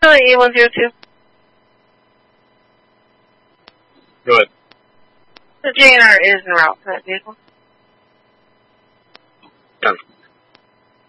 Charlie E102. Go ahead. The JNR is en route for that vehicle. Done.